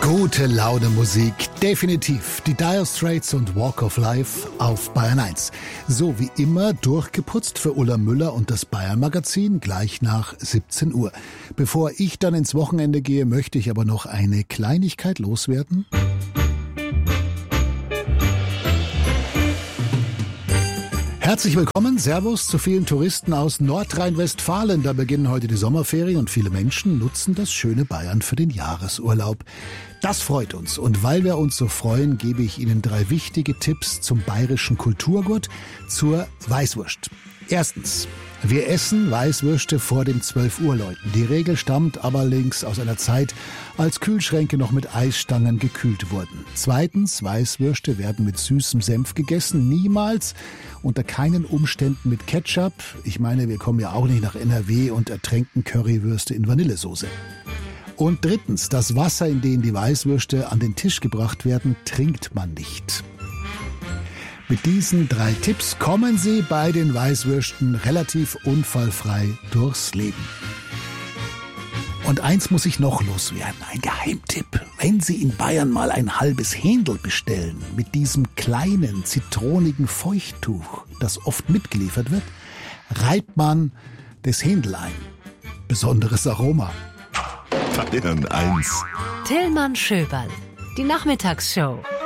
Gute Laune Musik, definitiv. Die Dire Straits und Walk of Life auf Bayern 1. So wie immer durchgeputzt für Ulla Müller und das Bayern Magazin gleich nach 17 Uhr. Bevor ich dann ins Wochenende gehe, möchte ich aber noch eine Kleinigkeit loswerden. Herzlich willkommen, Servus zu vielen Touristen aus Nordrhein-Westfalen. Da beginnen heute die Sommerferien und viele Menschen nutzen das schöne Bayern für den Jahresurlaub. Das freut uns und weil wir uns so freuen, gebe ich Ihnen 3 wichtige Tipps zum bayerischen Kulturgut, zur Weißwurst. Erstens. Wir essen Weißwürste vor dem 12 Uhr läuten. Die Regel stammt allerdings aus einer Zeit, als Kühlschränke noch mit Eisstangen gekühlt wurden. Zweitens, Weißwürste werden mit süßem Senf gegessen, niemals unter keinen Umständen mit Ketchup. Ich meine, wir kommen ja auch nicht nach NRW und ertränken Currywürste in Vanillesoße. Und drittens, das Wasser, in dem die Weißwürste an den Tisch gebracht werden, trinkt man nicht. Mit diesen 3 Tipps kommen Sie bei den Weißwürsten relativ unfallfrei durchs Leben. Und eins muss ich noch loswerden, ein Geheimtipp. Wenn Sie in Bayern mal ein halbes Händel bestellen, mit diesem kleinen, zitronigen Feuchttuch, das oft mitgeliefert wird, reibt man das Händel ein. Besonderes Aroma. Bayern 1. Tillmann Schöberl, die Nachmittagsshow.